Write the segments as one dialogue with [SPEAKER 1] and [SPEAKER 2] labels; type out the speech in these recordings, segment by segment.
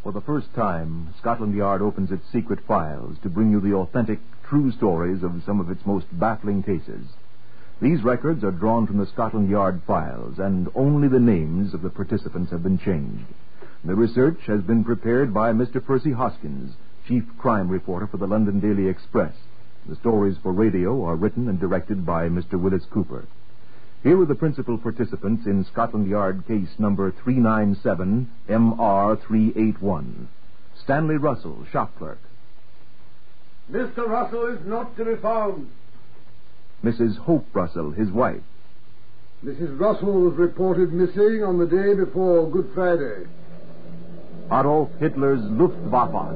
[SPEAKER 1] For the first time, Scotland Yard opens its secret files to bring you the authentic, true stories of some of its most baffling cases. These records are drawn from the Scotland Yard files, and only the names of the participants have been changed. The research has been prepared by Mr. Percy Hoskins, chief crime reporter for the London Daily Express. The stories for radio are written and directed by Mr. Willis Cooper. Here are the principal participants in Scotland Yard case number 397 MR381. Stanley Russell, shop clerk.
[SPEAKER 2] Mr. Russell is not to be found.
[SPEAKER 1] Mrs. Hope Russell, his wife.
[SPEAKER 2] Mrs. Russell was reported missing on the day before Good Friday.
[SPEAKER 1] Adolf Hitler's Luftwaffe.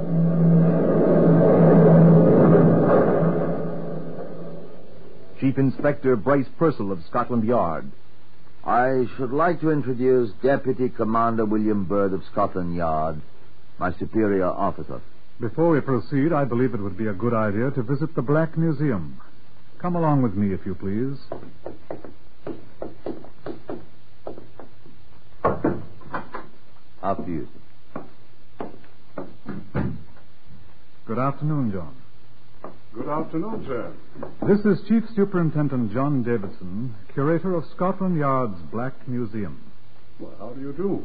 [SPEAKER 1] Chief Inspector Bryce Purcell of Scotland Yard.
[SPEAKER 3] I should like to introduce Deputy Commander William Bird of Scotland Yard, my superior officer.
[SPEAKER 4] Before we proceed, I believe it would be a good idea to visit the Black Museum. Come along with me, if you please.
[SPEAKER 3] After you.
[SPEAKER 4] Good afternoon, John.
[SPEAKER 2] Good afternoon, sir.
[SPEAKER 4] This is Chief Superintendent John Davidson, curator of Scotland Yard's Black Museum.
[SPEAKER 2] Well, how do you do?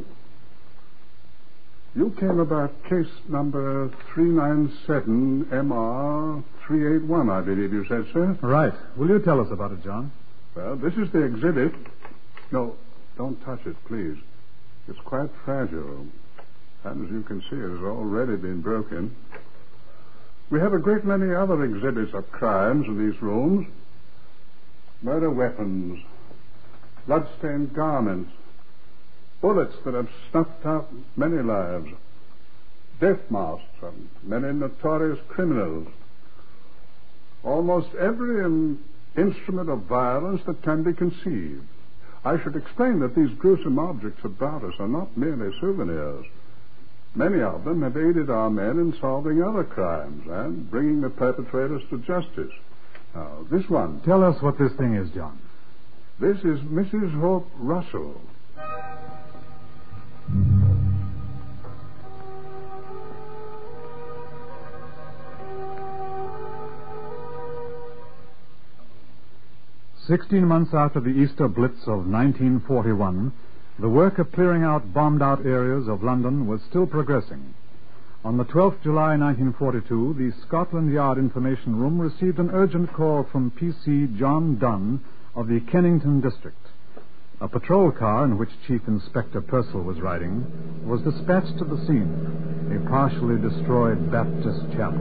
[SPEAKER 2] You came about case number 397 MR381, I believe you said, sir.
[SPEAKER 4] Right. Will you tell us about it, John?
[SPEAKER 2] Well, this is the exhibit. No, don't touch it, please. It's quite fragile. And as you can see, it has already been broken. We have a great many other exhibits of crimes in these rooms. Murder weapons, blood-stained garments, bullets that have snuffed out many lives, death masks of many notorious criminals. Almost every instrument of violence that can be conceived. I should explain that these gruesome objects about us are not merely souvenirs. Many of them have aided our men in solving other crimes and bringing the perpetrators to justice. Now, this one.
[SPEAKER 4] Tell us what this thing is, John.
[SPEAKER 2] This is Mrs. Hope Russell.
[SPEAKER 4] "16 months after the Easter Blitz of 1941, the work of clearing out bombed-out areas of London was still progressing. On the 12th July 1942, the Scotland Yard Information Room received an urgent call from P.C. John Dunn of the Kennington District. A patrol car in which Chief Inspector Purcell was riding was dispatched to the scene, a partially destroyed Baptist chapel.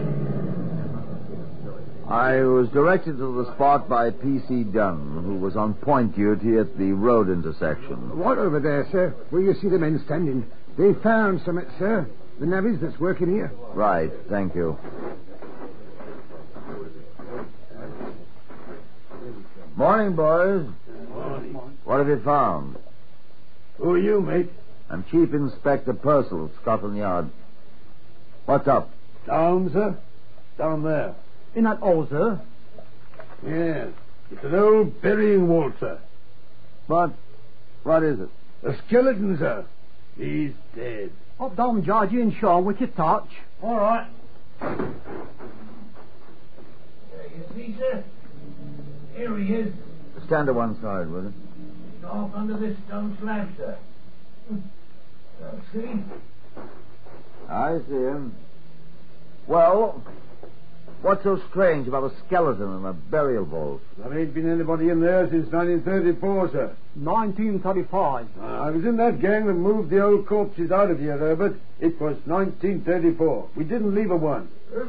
[SPEAKER 3] I was directed to the spot by P.C. Dunn, who was on point duty at the road intersection.
[SPEAKER 5] Right over there, sir, where you see the men standing. They found something, sir. The navvies that's working here.
[SPEAKER 3] Right, thank you. Morning, boys.
[SPEAKER 2] Morning.
[SPEAKER 3] What have you found?
[SPEAKER 2] Who are you, mate?
[SPEAKER 3] I'm Chief Inspector Purcell of Scotland Yard. What's up?
[SPEAKER 2] Down, sir? Down there.
[SPEAKER 5] In that hole, sir?
[SPEAKER 2] Yes. It's an old burying vault, sir.
[SPEAKER 3] What is it?
[SPEAKER 2] A skeleton, sir. He's dead.
[SPEAKER 5] Up down, Georgie and Sean with your torch.
[SPEAKER 2] All right.
[SPEAKER 6] You see, sir? Here he is.
[SPEAKER 3] Stand to one side, will you?
[SPEAKER 6] He's off under this stone slab, sir. See?
[SPEAKER 3] I see him. Well, what's so strange about a skeleton in a burial vault?
[SPEAKER 2] There ain't been anybody in there since 1934, sir.
[SPEAKER 5] 1935.
[SPEAKER 2] I was in that gang that moved the old corpses out of here, Herbert. It was 1934. We didn't leave a one.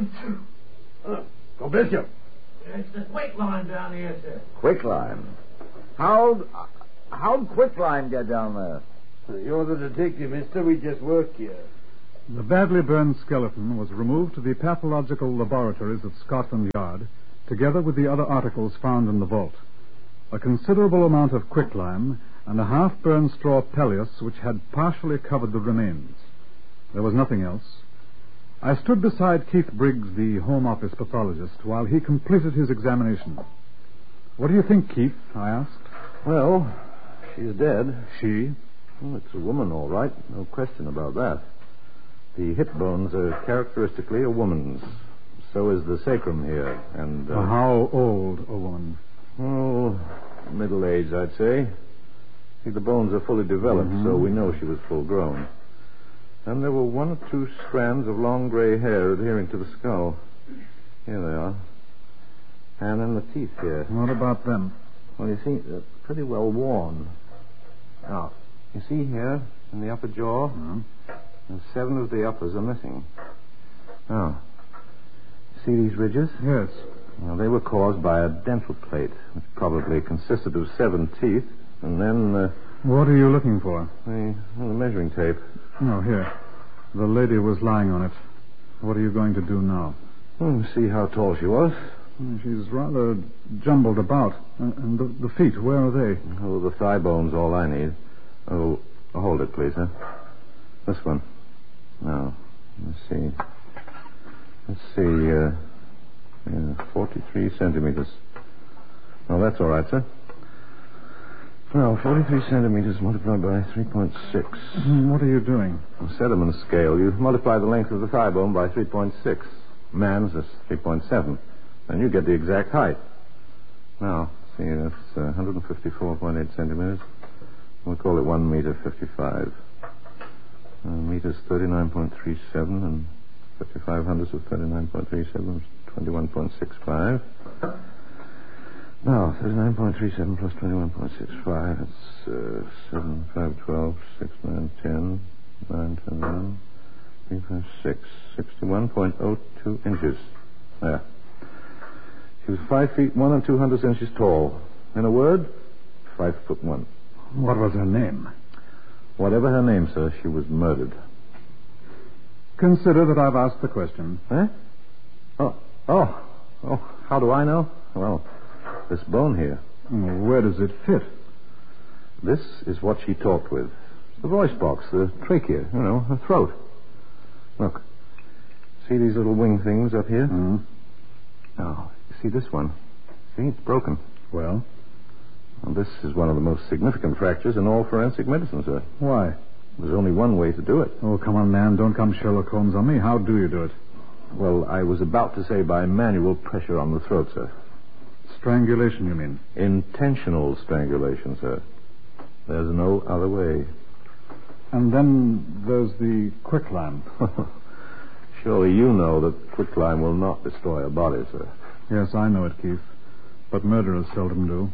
[SPEAKER 2] God bless you.
[SPEAKER 6] It's the quicklime down here, sir.
[SPEAKER 3] Quicklime? How'd Quicklime get down there?
[SPEAKER 2] You're the detective, mister. We just work here.
[SPEAKER 4] The badly burned skeleton was removed to the pathological laboratories at Scotland Yard, together with the other articles found in the vault. A considerable amount of quicklime and a half-burned straw pelleas which had partially covered the remains. There was nothing else. I stood beside Keith Briggs, the Home Office pathologist, while he completed his examination. "What do you think, Keith?" I asked.
[SPEAKER 7] Well, she's dead.
[SPEAKER 4] She?
[SPEAKER 7] Well, it's a woman, all right. No question about that. The hip bones are characteristically a woman's. So is the sacrum here, and...
[SPEAKER 4] How old a woman?
[SPEAKER 7] Oh, middle-aged, I'd say. See, the bones are fully developed, so we know she was full-grown. And there were 1 or 2 strands of long gray hair adhering to the skull. Here they are. And then the teeth here.
[SPEAKER 4] What about them?
[SPEAKER 7] Well, you see, they're pretty well worn. Now, you see here, in the upper jaw, and 7 of the uppers are missing. Now, see these ridges?
[SPEAKER 4] Yes.
[SPEAKER 7] Well, they were caused by a dental plate, which probably consisted of 7 teeth, and then...
[SPEAKER 4] What are you looking for?
[SPEAKER 7] The measuring tape.
[SPEAKER 4] Oh, here. The lady was lying on it. What are you going to do now?
[SPEAKER 7] See how tall she was.
[SPEAKER 4] She's rather jumbled about. And the feet, where are they?
[SPEAKER 7] Oh, the thigh bone's all I need. Oh, hold it, please, huh? This one. Now, let's see. 43 centimeters. Oh, that's all right, sir. Well, 43 centimeters multiplied by 3.6.
[SPEAKER 4] What are you doing?
[SPEAKER 7] Sediment scale. You multiply the length of the thigh bone by 3.6. Man's is 3.7. And you get the exact height. Now, see, that's 154.8 centimeters. We'll call it 1 meter 55. Meters 39.37 and 55 hundredths of 39.37 is 21.65. Now, 39.37 plus 21.65, that's 7, 5, 12, 6, 9, 10, 9, 10, 11, 3, 5, 6, 61.02 inches. There. She was 5 feet 1 200 inches tall. In a word, 5'1".
[SPEAKER 4] What was her name?
[SPEAKER 7] Whatever her name, sir, she was murdered.
[SPEAKER 4] Consider that I've asked the question.
[SPEAKER 7] Eh? Oh, how do I know? Well, this bone here.
[SPEAKER 4] Where does it fit?
[SPEAKER 7] This is what she talked with. The voice box, the trachea, her throat. Look. See these little wing things up here? Now, you see this one? See, it's broken.
[SPEAKER 4] Well,
[SPEAKER 7] this is one of the most significant fractures in all forensic medicine, sir.
[SPEAKER 4] Why?
[SPEAKER 7] There's only one way to do it.
[SPEAKER 4] Oh, come on, man. Don't come Sherlock Holmes on me. How do you do it?
[SPEAKER 7] Well, I was about to say by manual pressure on the throat, sir.
[SPEAKER 4] Strangulation, you mean?
[SPEAKER 7] Intentional strangulation, sir. There's no other way.
[SPEAKER 4] And then there's the quicklime.
[SPEAKER 7] Surely you know that quicklime will not destroy a body, sir.
[SPEAKER 4] Yes, I know it, Keith. But murderers seldom do.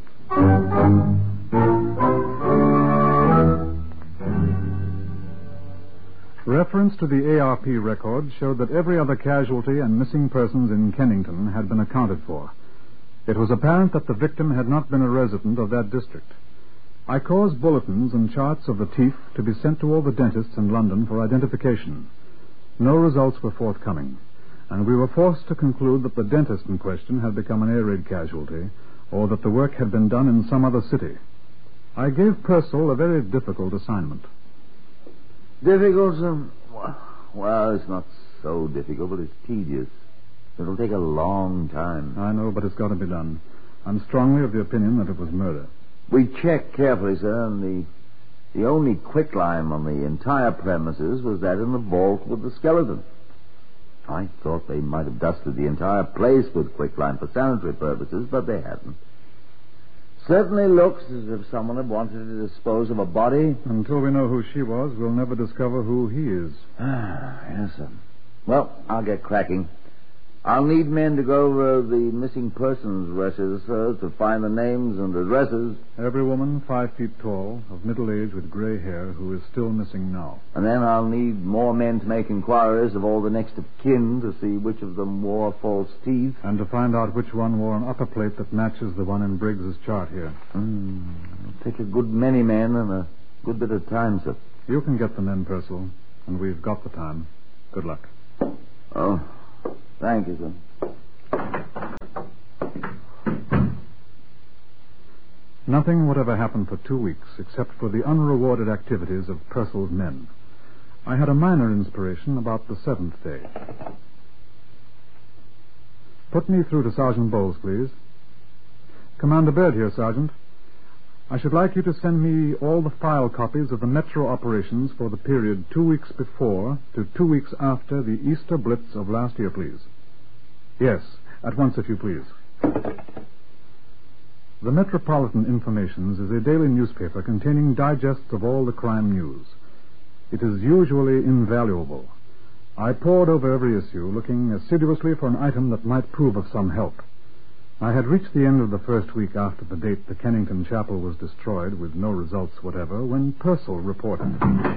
[SPEAKER 4] Reference to the ARP record showed that every other casualty and missing persons in Kennington had been accounted for. It was apparent that the victim had not been a resident of that district. I caused bulletins and charts of the teeth to be sent to all the dentists in London for identification. No results were forthcoming, and we were forced to conclude that the dentist in question had become an air raid casualty, or that the work had been done in some other city. I gave Purcell a very difficult assignment.
[SPEAKER 3] Difficult, sir? Well, it's not so difficult, but it's tedious. It'll take a long time.
[SPEAKER 4] I know, but it's got to be done. I'm strongly of the opinion that it was murder.
[SPEAKER 3] We checked carefully, sir, and the only quicklime on the entire premises was that in the vault with the skeleton. I thought they might have dusted the entire place with quicklime for sanitary purposes, but they hadn't. Certainly looks as if someone had wanted to dispose of a body.
[SPEAKER 4] Until we know who she was, we'll never discover who he is.
[SPEAKER 3] Yes, sir. Well, I'll get cracking. I'll need men to go over the missing persons registers, sir, to find the names and addresses.
[SPEAKER 4] Every woman 5 feet tall, of middle age with gray hair, who is still missing now.
[SPEAKER 3] And then I'll need more men to make inquiries of all the next of kin to see which of them wore false teeth.
[SPEAKER 4] And to find out which one wore an upper plate that matches the one in Briggs's chart here.
[SPEAKER 3] It'll take a good many men and a good bit of time, sir.
[SPEAKER 4] You can get the men, Purcell, and we've got the time. Good luck.
[SPEAKER 3] Oh, thank you, sir.
[SPEAKER 4] Nothing would ever happen for 2 weeks except for the unrewarded activities of Purcell's men. I had a minor inspiration about the 7th day. Put me through to Sergeant Bowles, please. Commander Baird here, Sergeant. I should like you to send me all the file copies of the Metro operations for the period 2 weeks before to 2 weeks after the Easter Blitz of last year, please. Yes, at once, if you please. The Metropolitan Informations is a daily newspaper containing digests of all the crime news. It is usually invaluable. I pored over every issue, looking assiduously for an item that might prove of some help. I had reached the end of the first week after the date the Kennington Chapel was destroyed with no results whatever when Purcell reported.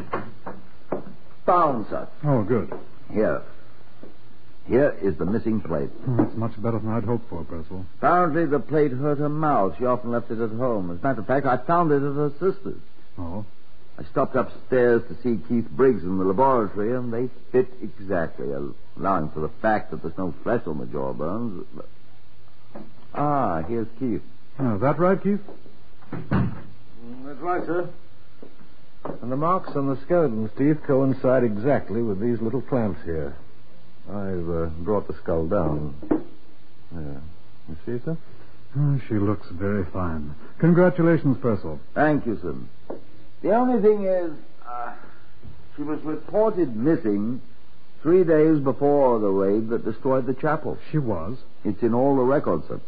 [SPEAKER 3] Found, sir.
[SPEAKER 4] Oh, good.
[SPEAKER 3] Here is the missing plate.
[SPEAKER 4] That's much better than I'd hoped for, Purcell.
[SPEAKER 3] Apparently the plate hurt her mouth. She often left it at home. As a matter of fact, I found it at her sister's.
[SPEAKER 4] Oh?
[SPEAKER 3] I stopped upstairs to see Keith Briggs in the laboratory, and they fit exactly, allowing for the fact that there's no flesh on the jawbones. Ah, here's Keith.
[SPEAKER 4] Oh, is that right, Keith?
[SPEAKER 7] That's right, sir. And the marks on the skeleton's teeth coincide exactly with these little clamps here. I've brought the skull down. There. You see, sir?
[SPEAKER 4] Oh, she looks very fine. Congratulations, Purcell.
[SPEAKER 3] Thank you, sir. The only thing is, she was reported missing 3 days before the raid that destroyed the chapel.
[SPEAKER 4] She was?
[SPEAKER 3] It's in all the records, sir.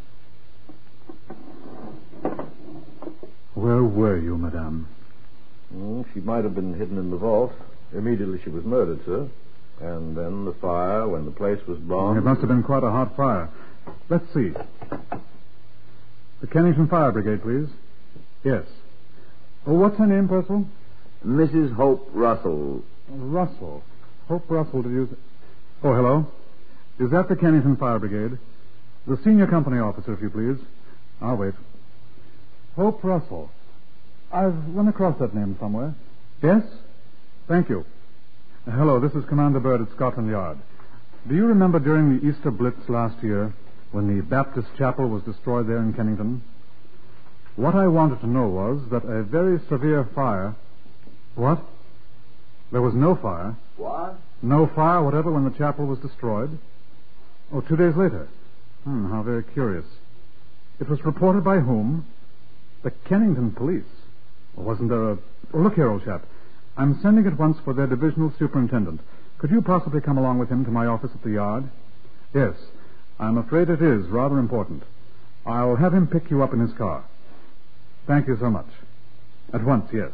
[SPEAKER 4] Where were you, madame?
[SPEAKER 7] She might have been hidden in the vault. Immediately she was murdered, sir. And then the fire, when the place was bombed...
[SPEAKER 4] It must have been quite a hot fire. Let's see. The Kennington Fire Brigade, please. Yes. Oh, what's her name, Purcell?
[SPEAKER 3] Mrs. Hope Russell.
[SPEAKER 4] Russell. Hope Russell, did you... Oh, hello. Is that the Kennington Fire Brigade? The senior company officer, if you please. I'll wait. Hope Russell. I've run across that name somewhere. Yes? Thank you. Hello, this is Commander Bird at Scotland Yard. Do you remember during the Easter Blitz last year when the Baptist Chapel was destroyed there in Kennington? What I wanted to know was that a very severe fire... What? There was no fire?
[SPEAKER 3] What?
[SPEAKER 4] No fire whatever when the chapel was destroyed? Oh, 2 days later. How very curious. It was reported by whom? The Kennington police. Or wasn't there a... Oh, look here, old chap. I'm sending at once for their divisional superintendent. Could you possibly come along with him to my office at the yard? Yes. I'm afraid it is rather important. I'll have him pick you up in his car. Thank you so much. At once, yes.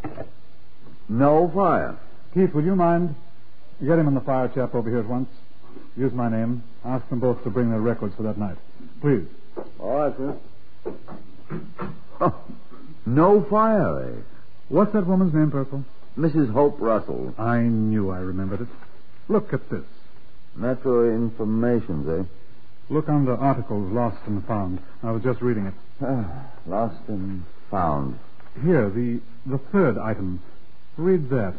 [SPEAKER 3] No fire.
[SPEAKER 4] Keith, would you mind? Get him and the fire chap over here at once. Use my name. Ask them both to bring their records for that night. Please.
[SPEAKER 3] All right, sir. Oh, no fire, eh?
[SPEAKER 4] What's that woman's name, Purcell?
[SPEAKER 3] Mrs. Hope Russell.
[SPEAKER 4] I knew I remembered it. Look at this.
[SPEAKER 3] Metro Informations, eh?
[SPEAKER 4] Look under articles lost and found. I was just reading it.
[SPEAKER 3] Lost and found.
[SPEAKER 4] Here, the third item. Read that.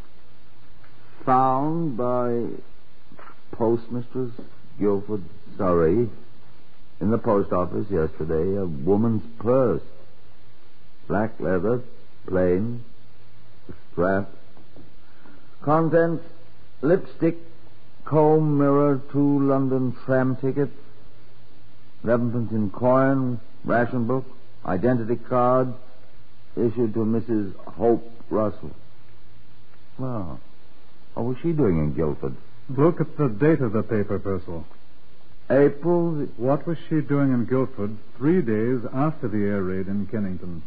[SPEAKER 3] Found by Postmistress Guilford, Surrey, in the post office yesterday, a woman's purse. Black leather, plain, strap. Contents, lipstick, comb, mirror, 2 London tram tickets, 11pence in coin, ration book, identity card, issued to Mrs. Hope Russell. Well, what was she doing in Guildford?
[SPEAKER 4] Look at the date of the paper, Purcell.
[SPEAKER 3] April...
[SPEAKER 4] What was she doing in Guildford 3 days after the air raid in Kennington?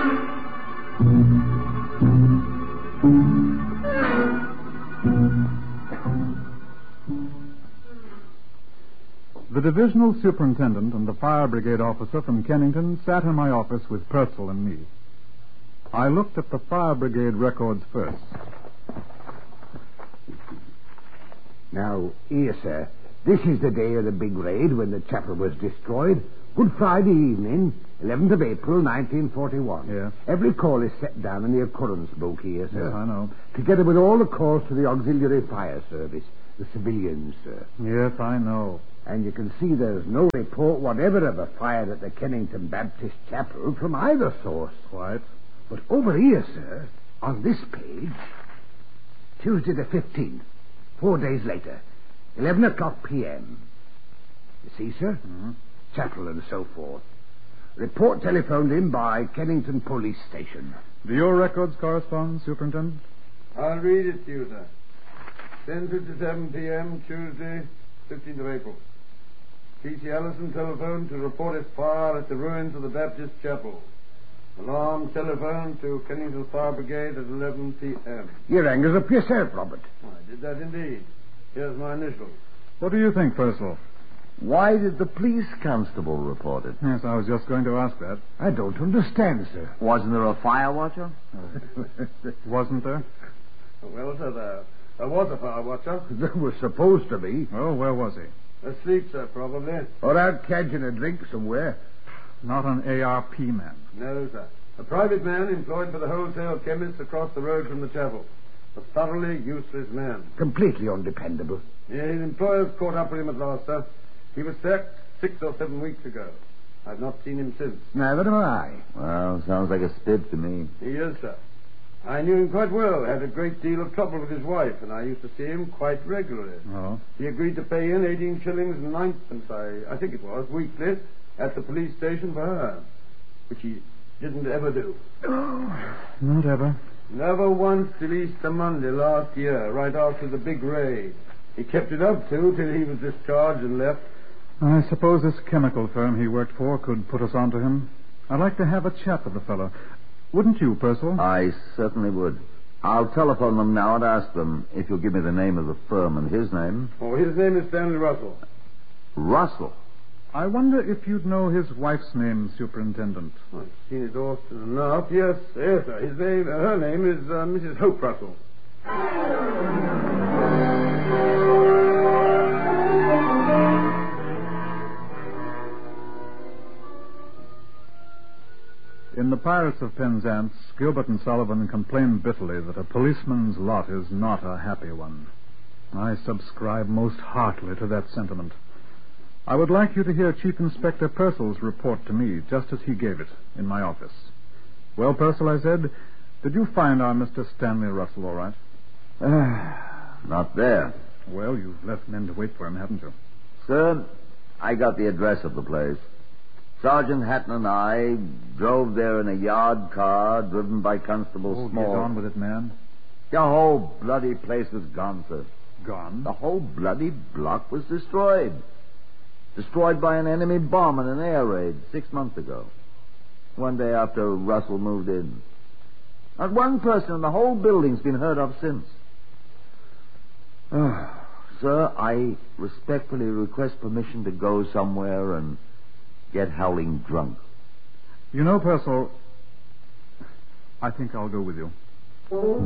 [SPEAKER 4] The divisional superintendent and the fire brigade officer from Kennington sat in my office with Purcell and me. I looked at the fire brigade records first.
[SPEAKER 5] Now, here, sir. This is the day of the big raid when the chapel was destroyed. Good Friday evening, 11th of April, 1941.
[SPEAKER 4] Yes.
[SPEAKER 5] Every call is set down in the occurrence book here, sir.
[SPEAKER 4] Yes, I know.
[SPEAKER 5] Together with all the calls to the auxiliary fire service, the civilians, sir.
[SPEAKER 4] Yes, I know.
[SPEAKER 5] And you can see there's no report whatever of a fire at the Kennington Baptist Chapel from either source.
[SPEAKER 4] Quite.
[SPEAKER 5] But over here, sir, on this page, Tuesday the 15th, 4 days later, 11 o'clock p.m. You see, sir?
[SPEAKER 4] Mm-hmm.
[SPEAKER 5] Chapel and so forth. Report telephoned in by Kennington Police Station.
[SPEAKER 4] Do your records correspond, Superintendent?
[SPEAKER 8] I'll read it to you, sir. 10:57 p.m., Tuesday, 15th of April. P.C. Allison telephoned to report a fire at the ruins of the Baptist Chapel. Alarm telephone to Kennington Fire Brigade at 11 p.m.
[SPEAKER 5] You rang us up yourself, Robert.
[SPEAKER 8] I did that indeed. Here's my initials.
[SPEAKER 4] What do you think, Purcell?
[SPEAKER 3] Why did the police constable report it?
[SPEAKER 4] Yes, I was just going to ask that.
[SPEAKER 5] I don't understand, sir.
[SPEAKER 3] Wasn't there a fire watcher?
[SPEAKER 4] Wasn't there?
[SPEAKER 8] Well, sir, there was a fire watcher.
[SPEAKER 5] There was supposed to be.
[SPEAKER 4] Oh, where was he?
[SPEAKER 8] Asleep, sir, probably.
[SPEAKER 5] Or out catching a drink somewhere.
[SPEAKER 4] Not an ARP man.
[SPEAKER 8] No, sir. A private man employed by the wholesale chemist across the road from the chapel. A thoroughly useless man.
[SPEAKER 5] Completely undependable.
[SPEAKER 8] Yeah, his employers caught up with him at last, sir. He was sacked 6 or 7 weeks ago. I've not seen him since.
[SPEAKER 5] Neither have I.
[SPEAKER 3] Well, sounds like a spib to me.
[SPEAKER 8] He is, sir. I knew him quite well. Had a great deal of trouble with his wife, and I used to see him quite regularly.
[SPEAKER 4] Oh?
[SPEAKER 8] He agreed to pay in 18 shillings and ninepence, I think it was, weekly, at the police station for her, which he didn't ever do.
[SPEAKER 4] Not ever.
[SPEAKER 8] Never once till Easter Monday last year, right after the big raid. He kept it up, too, till he was discharged and left.
[SPEAKER 4] I suppose this chemical firm he worked for could put us on to him. I'd like to have a chat with the fellow. Wouldn't you, Purcell?
[SPEAKER 3] I certainly would. I'll telephone them now and ask them if you'll give me the name of the firm and his name.
[SPEAKER 8] Oh, his name is Stanley Russell.
[SPEAKER 3] Russell?
[SPEAKER 4] I wonder if you'd know his wife's name, Superintendent.
[SPEAKER 8] I've seen it often enough. Yes, sir. Her name is Mrs. Hope Russell.
[SPEAKER 4] In The Pirates of Penzance, Gilbert and Sullivan complain bitterly that a policeman's lot is not a happy one. I subscribe most heartily to that sentiment. I would like you to hear Chief Inspector Purcell's report to me, just as he gave it, in my office. Well, Purcell, I said, did you find our Mr. Stanley Russell all right?
[SPEAKER 3] Not there.
[SPEAKER 4] Well, you've left men to wait for him, haven't you?
[SPEAKER 3] Sir, I got the address of the place. Sergeant Hatton and I drove there in a yard car driven by Constable Small.
[SPEAKER 4] Get on with it, man.
[SPEAKER 3] The whole bloody place was gone, sir.
[SPEAKER 4] Gone?
[SPEAKER 3] The whole bloody block was destroyed. Destroyed by an enemy bomb in an air raid 6 months ago. One day after Russell moved in. Not one person in the whole building's been heard of since. Sir, I respectfully request permission to go somewhere and get howling drunk.
[SPEAKER 4] You know, Purcell, I think I'll go with you.